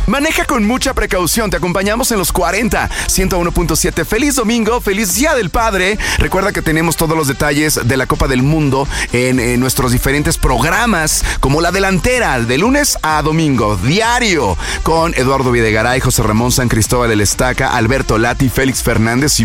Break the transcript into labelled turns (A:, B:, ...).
A: Maneja con mucha precaución. Te acompañamos en los 40, 101.7. Feliz domingo, feliz Día del Padre. Recuerda que tenemos todos los detalles de la Copa del Mundo en nuestros diferentes programas, como La Delantera, de lunes a domingo, diario, con Eduardo Videgaray, José Ramón San Cristóbal El Estaca, Alberto Lati, Félix Fernández y